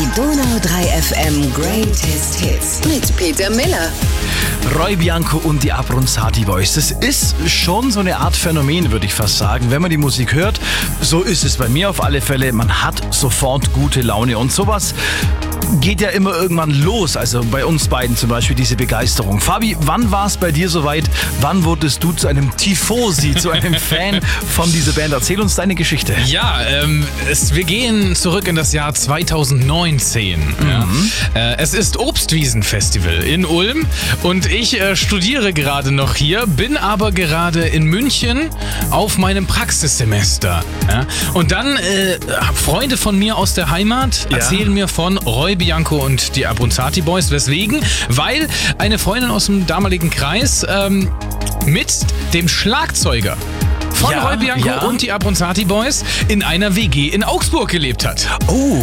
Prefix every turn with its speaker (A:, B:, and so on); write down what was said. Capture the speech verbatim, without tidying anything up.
A: Donau drei F M Greatest Hits mit Peter Miller.
B: Roy Bianco und die Abronzati Boys. Das ist schon so eine Art Phänomen, würde ich fast sagen. Wenn man die Musik hört, so ist es bei mir auf alle Fälle. Man hat sofort gute Laune und sowas geht ja immer irgendwann los. Also bei uns beiden zum Beispiel diese Begeisterung. Fabi, wann war es bei dir soweit? Wann wurdest du zu einem Tifosi, zu einem Fan von dieser Band? Erzähl uns deine Geschichte.
C: Ja, ähm, es, wir gehen zurück in das Jahr zweitausendneunzehn. Mhm. Ja. Äh, es ist Obstwiesenfestival in Ulm und ich äh, studiere gerade noch hier, bin aber gerade in München auf meinem Praxissemester. Ja. Und dann äh, Freunde von mir aus der Heimat
B: Ja.
C: erzählen mir von Roy Bianco und die Abronzati Boys. Weswegen? Weil eine Freundin aus dem damaligen Kreis ähm, mit dem Schlagzeuger von
B: Ja,
C: Roy Bianco
B: ja.
C: und die Abronzati Boys in einer W G in Augsburg gelebt hat.
B: Oh,